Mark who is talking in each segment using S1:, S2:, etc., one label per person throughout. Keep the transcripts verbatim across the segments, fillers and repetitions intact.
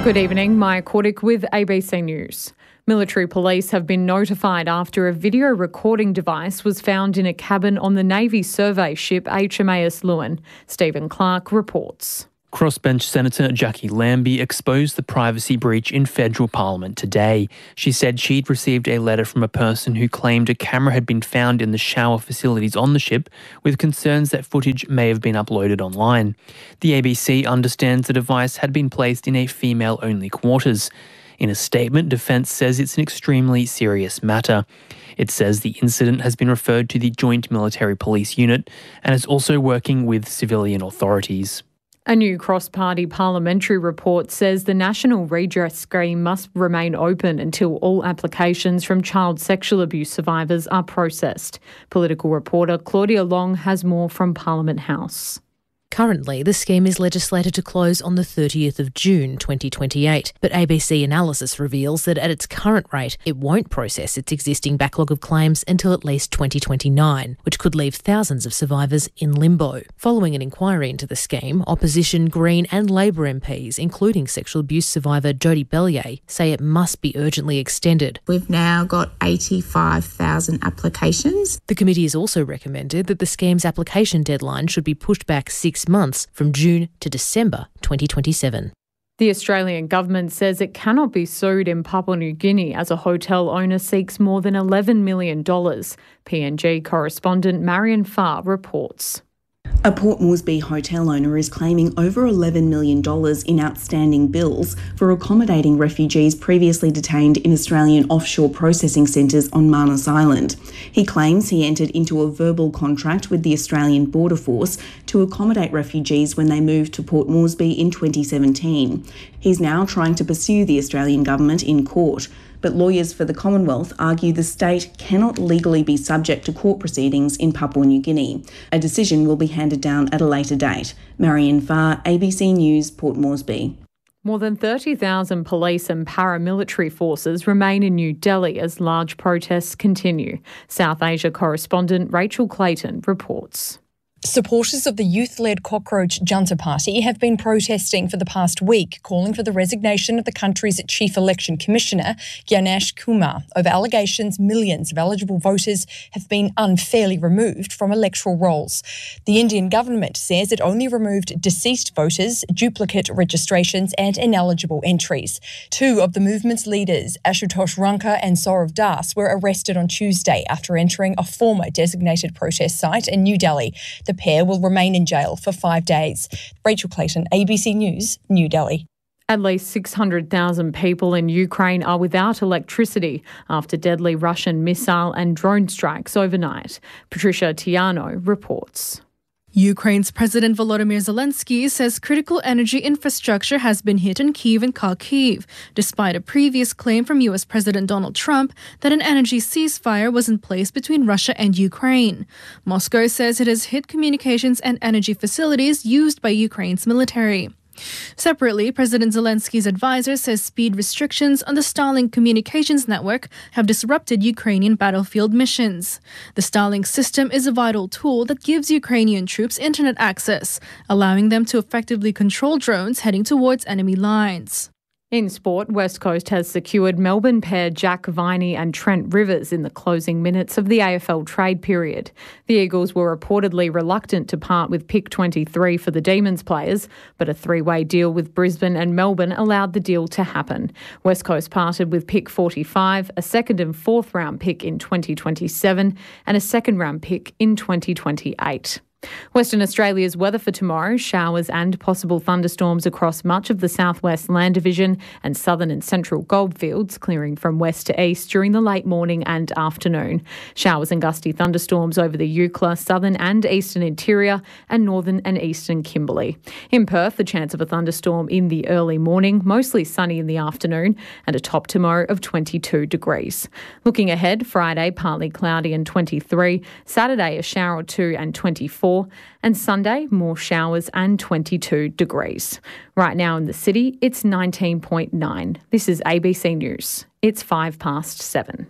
S1: Good evening, Maya Kordick with A B C News. Military police have been notified after a video recording device was found in a cabin on the Navy survey ship H M A S Lewin. Stephen Clark reports.
S2: Crossbench Senator Jackie Lambie exposed the privacy breach in federal parliament today. She said she'd received a letter from a person who claimed a camera had been found in the shower facilities on the ship, with concerns that footage may have been uploaded online. The A B C understands the device had been placed in a female-only quarters. In a statement, Defence says it's an extremely serious matter. It says the incident has been referred to the Joint Military Police Unit and is also working with civilian authorities.
S1: A new cross-party parliamentary report says the National Redress Scheme must remain open until all applications from child sexual abuse survivors are processed. Political reporter Claudia Long has more from Parliament House.
S3: Currently, the scheme is legislated to close on the thirtieth of June twenty twenty-eight, but A B C analysis reveals that at its current rate, it won't process its existing backlog of claims until at least twenty twenty-nine, which could leave thousands of survivors in limbo. Following an inquiry into the scheme, opposition Green and Labor M Ps, including sexual abuse survivor Jodie Bellier, say it must be urgently extended.
S4: We've now got eighty-five thousand applications.
S3: The committee has also recommended that the scheme's application deadline should be pushed back six months from June to December twenty twenty-seven.
S1: The Australian government says it cannot be sued in Papua New Guinea as a hotel owner seeks more than eleven million dollars. P N G correspondent Marion Farr reports.
S5: A Port Moresby hotel owner is claiming over eleven million dollars in outstanding bills for accommodating refugees previously detained in Australian offshore processing centres on Manus Island. He claims he entered into a verbal contract with the Australian Border Force to accommodate refugees when they moved to Port Moresby in twenty seventeen. He's now trying to pursue the Australian government in court. But lawyers for the Commonwealth argue the state cannot legally be subject to court proceedings in Papua New Guinea. A decision will be handed down at a later date. Marion Farr, A B C News, Port Moresby.
S1: More than thirty thousand police and paramilitary forces remain in New Delhi as large protests continue. South Asia correspondent Rachel Clayton reports.
S6: Supporters of the youth-led Cockroach Junta Party have been protesting for the past week, calling for the resignation of the country's Chief Election Commissioner, Gyanesh Kumar, over allegations millions of eligible voters have been unfairly removed from electoral rolls. The Indian government says it only removed deceased voters, duplicate registrations and ineligible entries. Two of the movement's leaders, Ashutosh Ranka and Saurav Das, were arrested on Tuesday after entering a former designated protest site in New Delhi. The pair will remain in jail for five days. Rachel Clayton, A B C News, New Delhi.
S1: At least six hundred thousand people in Ukraine are without electricity after deadly Russian missile and drone strikes overnight. Patricia Tiano reports.
S7: Ukraine's President Volodymyr Zelensky says critical energy infrastructure has been hit in Kyiv and Kharkiv, despite a previous claim from U S President Donald Trump that an energy ceasefire was in place between Russia and Ukraine. Moscow says it has hit communications and energy facilities used by Ukraine's military. Separately, President Zelensky's advisor says speed restrictions on the Starlink communications network have disrupted Ukrainian battlefield missions. The Starlink system is a vital tool that gives Ukrainian troops internet access, allowing them to effectively control drones heading towards enemy lines.
S1: In sport, West Coast has secured Melbourne pair Jack Viney and Trent Rivers in the closing minutes of the A F L trade period. The Eagles were reportedly reluctant to part with pick twenty-three for the Demons players, but a three-way deal with Brisbane and Melbourne allowed the deal to happen. West Coast parted with pick forty-five, a second and fourth round pick in twenty twenty-seven and a second round pick in twenty twenty-eight. Western Australia's weather for tomorrow: showers and possible thunderstorms across much of the southwest Land Division and southern and central goldfields, clearing from west to east during the late morning and afternoon. Showers and gusty thunderstorms over the Eucla, southern and eastern interior and northern and eastern Kimberley. In Perth, the chance of a thunderstorm in the early morning, mostly sunny in the afternoon and a top tomorrow of twenty-two degrees. Looking ahead, Friday partly cloudy and twenty-three, Saturday a shower or two and twenty-four, and Sunday, more showers and twenty-two degrees. Right now in the city, it's nineteen point nine. This is A B C News. It's five past seven.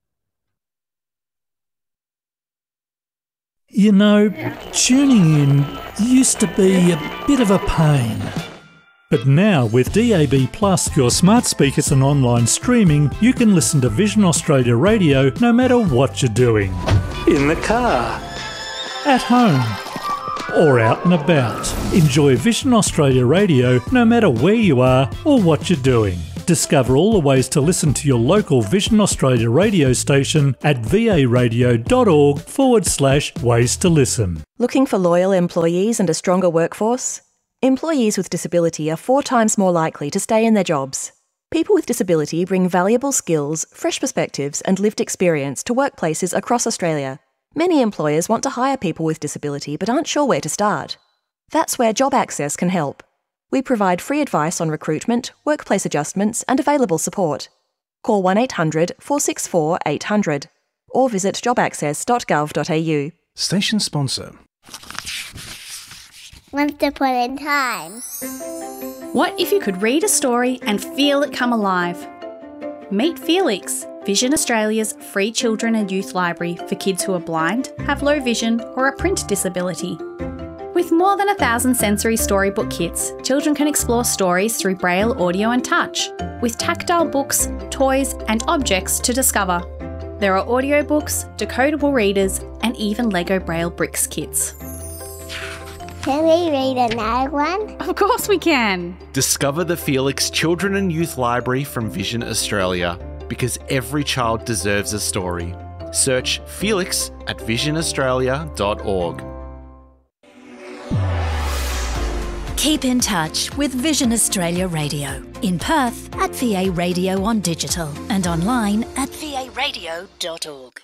S8: You know, tuning in used to be a bit of a pain. But now, with D A B Plus, your smart speakers and online streaming, you can listen to Vision Australia Radio no matter what you're doing. In the car, at home, or out and about. Enjoy Vision Australia Radio no matter where you are or what you're doing. Discover all the ways to listen to your local Vision Australia radio station at varadio.org forward slash ways to listen.
S9: Looking for loyal employees and a stronger workforce? Employees with disability are four times more likely to stay in their jobs. People with disability bring valuable skills, fresh perspectives and lived experience to workplaces across Australia. Many employers want to hire people with disability but aren't sure where to start. That's where Job Access can help. We provide free advice on recruitment, workplace adjustments and available support. Call one eight hundred four six four eight hundred or visit job access dot gov dot a u.
S10: Station sponsor.
S11: Once upon a time.
S12: What if you could read a story and feel it come alive? Meet Felix, Vision Australia's free children and youth library for kids who are blind, have low vision or a print disability. With more than a thousand sensory storybook kits, children can explore stories through braille, audio and touch, with tactile books, toys and objects to discover. There are audiobooks, decodable readers and even Lego Braille Bricks kits.
S11: Can we read another one?
S12: Of course we can!
S10: Discover the Felix Children and Youth Library from Vision Australia, because every child deserves a story. Search Felix at vision australia dot org.
S13: Keep in touch with Vision Australia Radio. In Perth at V A Radio on digital and online at v a radio dot org.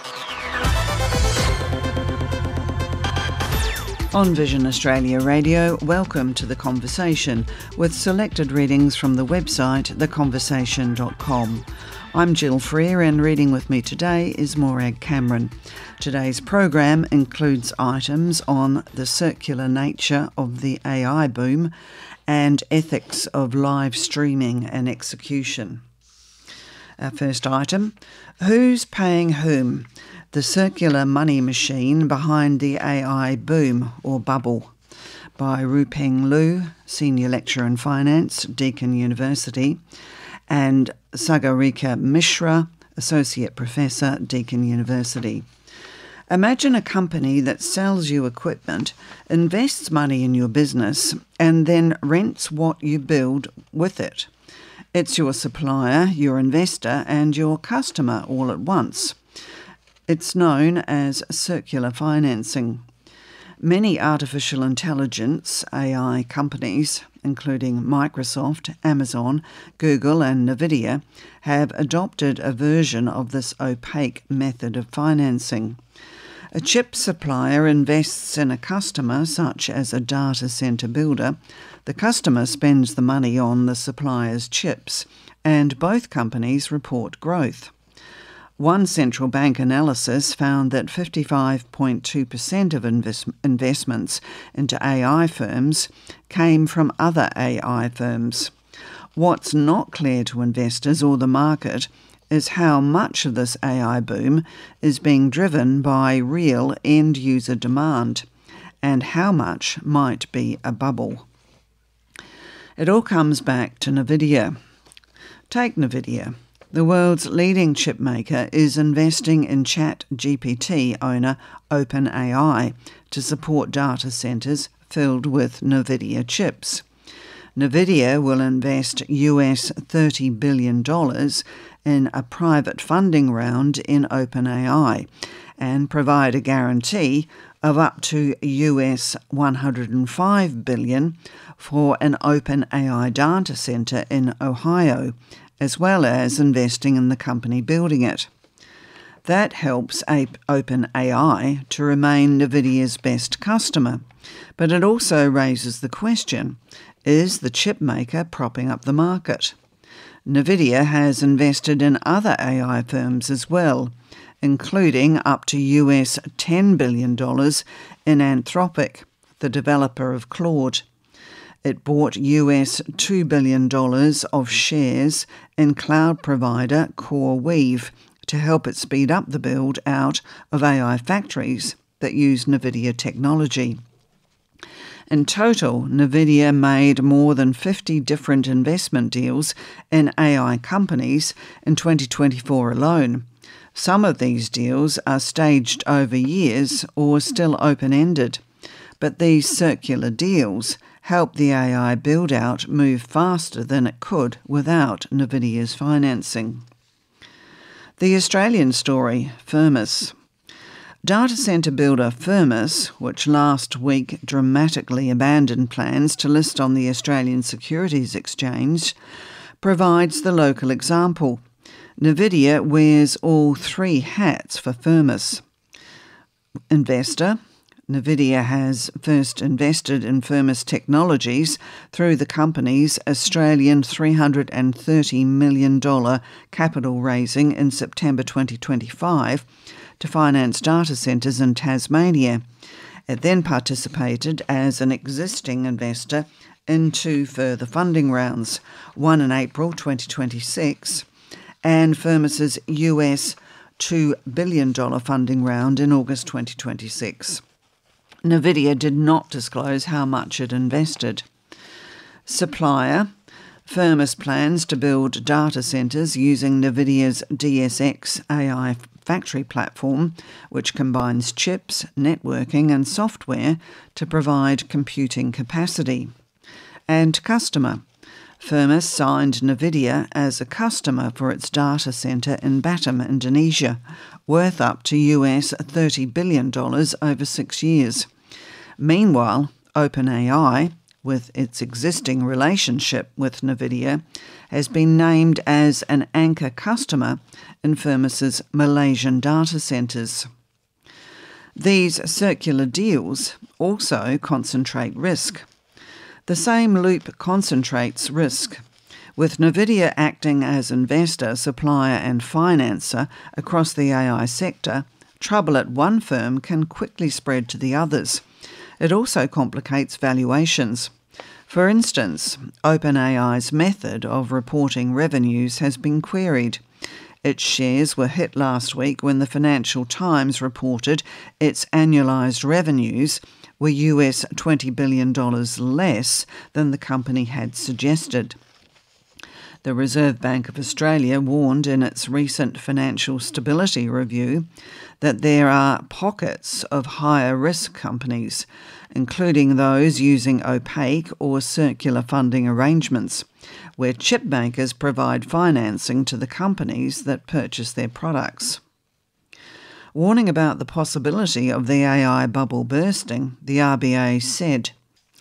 S14: On Vision Australia Radio, welcome to The Conversation, with selected readings from the website the conversation dot com. I'm Jill Freer and reading with me today is Morag Cameron. Today's program includes items on the circular nature of the A I boom and ethics of live streaming and execution. Our first item, who's paying whom? The circular money machine behind the A I boom or bubble, by Rupeng Lu, Senior Lecturer in Finance, Deakin University, and Sagarika Mishra, Associate Professor, Deakin University. Imagine a company that sells you equipment, invests money in your business, and then rents what you build with it. It's your supplier, your investor, and your customer all at once. It's known as circular financing. Many artificial intelligence A I companies, including Microsoft, Amazon, Google and Nvidia, have adopted a version of this opaque method of financing. A chip supplier invests in a customer, such as a data centre builder. The customer spends the money on the supplier's chips, and both companies report growth. One central bank analysis found that fifty-five point two percent of invest- investments into A I firms came from other A I firms. What's not clear to investors or the market is how much of this A I boom is being driven by real end-user demand and how much might be a bubble. It all comes back to Nvidia. Take Nvidia. The world's leading chip maker is investing in ChatGPT owner OpenAI to support data centres filled with Nvidia chips. Nvidia will invest U S thirty billion dollars in a private funding round in OpenAI and provide a guarantee of up to U S one hundred five billion dollars for an OpenAI data centre in Ohio, as well as investing in the company building it. That helps OpenAI to remain Nvidia's best customer, but it also raises the question, is the chip maker propping up the market? Nvidia has invested in other A I firms as well, including up to U S ten billion dollars in Anthropic, the developer of Claude. It bought U S two billion dollars of shares in cloud provider CoreWeave to help it speed up the build out of A I factories that use Nvidia technology. In total, NVIDIA made more than fifty different investment deals in A I companies in twenty twenty-four alone. Some of these deals are staged over years or still open-ended, but these circular deals help the A I build-out move faster than it could without NVIDIA's financing. The Australian story, Firmus. Data centre builder Firmus, which last week dramatically abandoned plans to list on the Australian Securities Exchange, provides the local example. NVIDIA wears all three hats for Firmus. Investor. NVIDIA has first invested in Firmus Technologies through the company's Australian three hundred thirty million dollars capital raising in September twenty twenty-five to finance data centres in Tasmania. It then participated as an existing investor in two further funding rounds, one in April twenty twenty-six and Firmus's U S two billion dollars funding round in August twenty twenty-six. NVIDIA did not disclose how much it invested. Supplier. Firmus plans to build data centres using NVIDIA's D S X A I factory platform, which combines chips, networking and software to provide computing capacity. And customer. Firmus signed NVIDIA as a customer for its data centre in Batam, Indonesia, worth up to U S thirty billion dollars over six years. Meanwhile, OpenAI, with its existing relationship with NVIDIA, has been named as an anchor customer in Firmus's Malaysian data centres. These circular deals also concentrate risk. The same loop concentrates risk. With NVIDIA acting as investor, supplier and financer across the A I sector, trouble at one firm can quickly spread to the others. It also complicates valuations. For instance, OpenAI's method of reporting revenues has been queried. Its shares were hit last week when the Financial Times reported its annualised revenues were U S twenty billion dollars less than the company had suggested. The Reserve Bank of Australia warned in its recent financial stability review that there are pockets of higher risk companies, including those using opaque or circular funding arrangements, where chip makers provide financing to the companies that purchase their products. Warning about the possibility of the A I bubble bursting, the R B A said,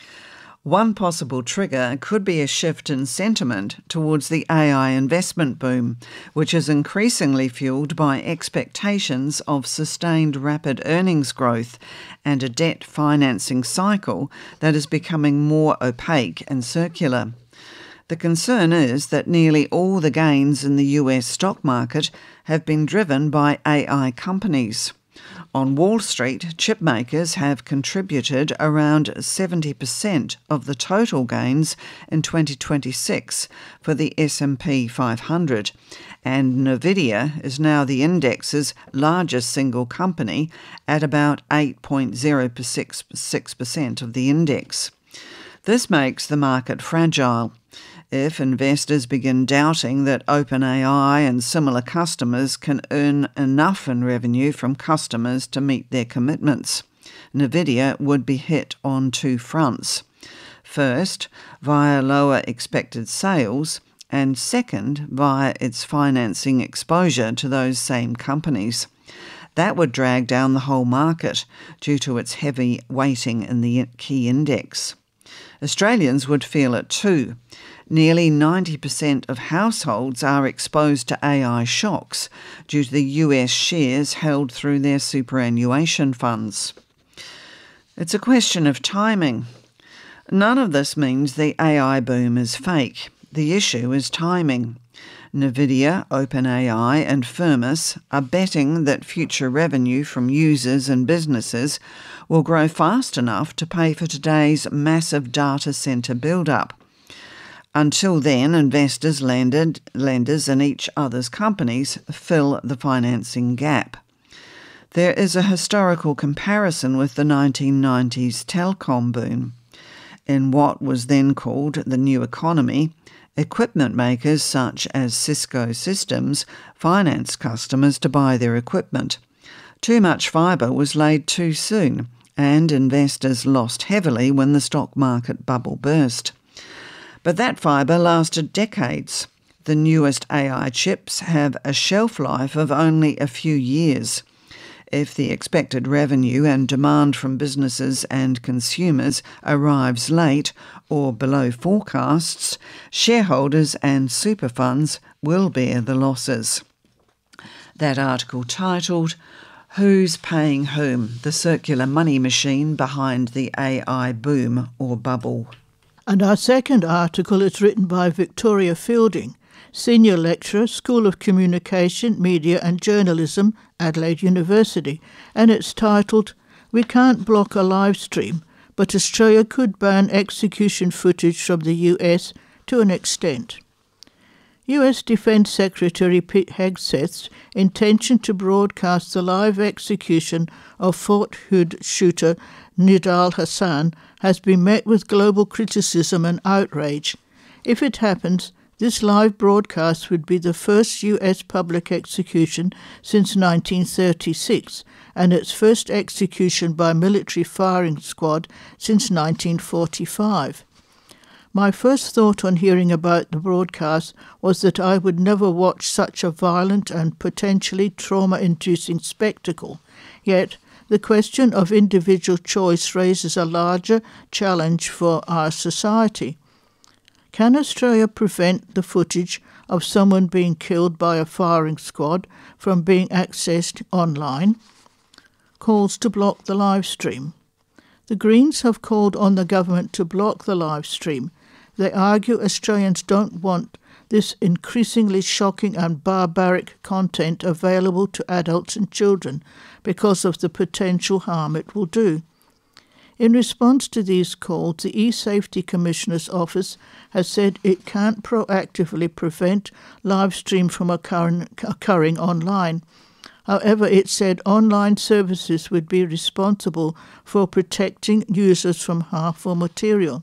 S14: "One possible trigger could be a shift in sentiment towards the A I investment boom, which is increasingly fuelled by expectations of sustained rapid earnings growth and a debt financing cycle that is becoming more opaque and circular. The concern is that nearly all the gains in the U S stock market have been driven by A I companies. On Wall Street, chip makers have contributed around seventy percent of the total gains in twenty twenty-six for the S and P five hundred, and NVIDIA is now the index's largest single company at about eight point zero six percent of the index. This makes the market fragile. If investors begin doubting that OpenAI and similar customers can earn enough in revenue from customers to meet their commitments, NVIDIA would be hit on two fronts. First, via lower expected sales, and second, via its financing exposure to those same companies. That would drag down the whole market due to its heavy weighting in the key index. Australians would feel it too. Nearly ninety percent of households are exposed to A I shocks due to the U S shares held through their superannuation funds. It's a question of timing. None of this means the A I boom is fake. The issue is timing. NVIDIA, OpenAI and Firmus are betting that future revenue from users and businesses will grow fast enough to pay for today's massive data centre build-up. Until then, investors, lended, lenders and each other's companies fill the financing gap. There is a historical comparison with the nineteen nineties telecom boom. In what was then called the New Economy, equipment makers such as Cisco Systems financed customers to buy their equipment. Too much fibre was laid too soon, and investors lost heavily when the stock market bubble burst. But that fibre lasted decades. The newest A I chips have a shelf life of only a few years. If the expected revenue and demand from businesses and consumers arrives late or below forecasts, shareholders and super funds will bear the losses. That article titled, Who's Paying Whom? The Circular Money Machine Behind the A I Boom or Bubble.
S15: And our second article is written by Victoria Fielding, Senior Lecturer, School of Communication, Media and Journalism, Adelaide University, and it's titled, We Can't Block a Live Stream, but Australia Could Ban Execution Footage from the U S to an Extent. U S Defence Secretary Pete Hegseth's intention to broadcast the live execution of Fort Hood shooter Nidal Hasan has been met with global criticism and outrage. If it happens, this live broadcast would be the first U S public execution since nineteen thirty-six and its first execution by military firing squad since nineteen forty-five. My first thought on hearing about the broadcast was that I would never watch such a violent and potentially trauma-inducing spectacle. Yet, the question of individual choice raises a larger challenge for our society. Can Australia prevent the footage of someone being killed by a firing squad from being accessed online? Calls to block the live stream. The Greens have called on the government to block the live stream. They argue Australians don't want this increasingly shocking and barbaric content available to adults and children because of the potential harm it will do. In response to these calls, the eSafety Commissioner's Office has said it can't proactively prevent live stream from occurring, occurring online. However, it said online services would be responsible for protecting users from harmful material.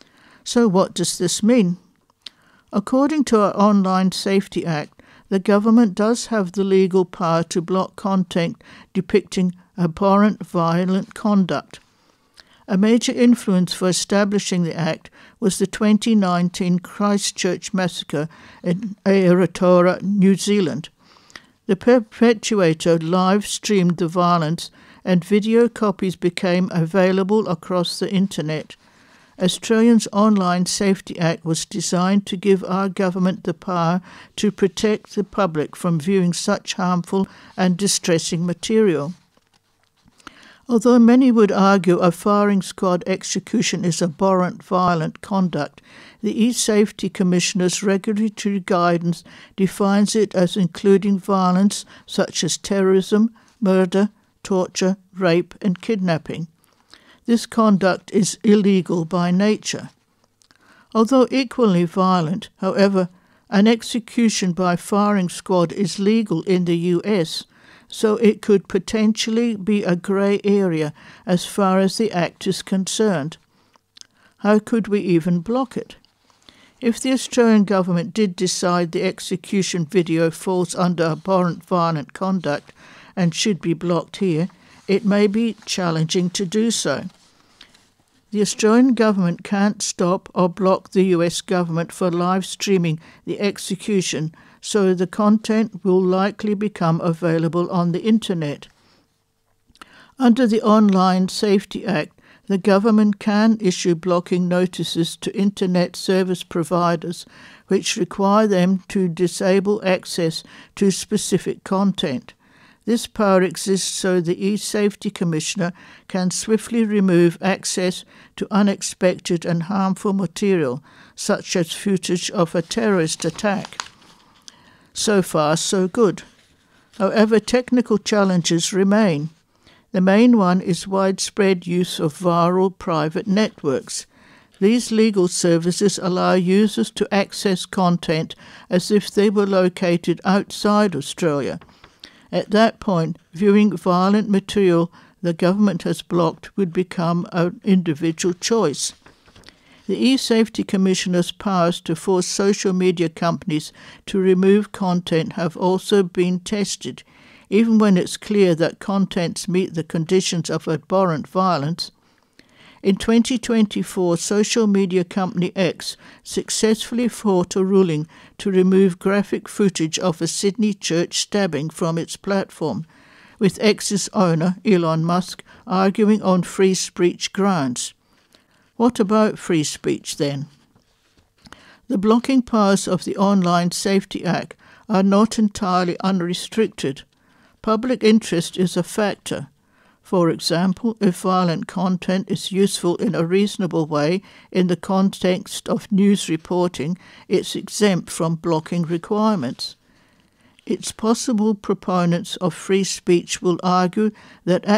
S15: So what does this mean? According to our Online Safety Act, the government does have the legal power to block content depicting abhorrent violent conduct. A major influence for establishing the Act was the twenty nineteen Christchurch massacre in Aotearoa, New Zealand. The perpetrator live-streamed the violence and video copies became available across the internet. Australia's Online Safety Act was designed to give our government the power to protect the public from viewing such harmful and distressing material. Although many would argue a firing squad execution is abhorrent violent conduct, the eSafety Commissioner's regulatory guidance defines it as including violence such as terrorism, murder, torture, rape and kidnapping. This conduct is illegal by nature. Although equally violent, however, an execution by firing squad is legal in the U S, so it could potentially be a grey area as far as the Act is concerned. How could we even block it? If the Australian government did decide the execution video falls under abhorrent violent conduct and should be blocked here, it may be challenging to do so. The Australian government can't stop or block the U S government for live streaming the execution, so the content will likely become available on the internet. Under the Online Safety Act, the government can issue blocking notices to internet service providers which require them to disable access to specific content. This power exists so the eSafety Commissioner can swiftly remove access to unexpected and harmful material, such as footage of a terrorist attack. So far, so good. However, technical challenges remain. The main one is widespread use of viral private networks. These legal services allow users to access content as if they were located outside Australia. At that point, viewing violent material the government has blocked would become an individual choice. The e-Safety Commissioner's powers to force social media companies to remove content have also been tested. Even when it's clear that contents meet the conditions of abhorrent violence. In twenty twenty-four, social media company X successfully fought a ruling to remove graphic footage of a Sydney church stabbing from its platform, with X's owner, Elon Musk, arguing on free speech grounds. What about free speech then? The blocking powers of the Online Safety Act are not entirely unrestricted. Public interest is a factor. For example, if violent content is useful in a reasonable way in the context of news reporting, it's exempt from blocking requirements. It's possible proponents of free speech will argue that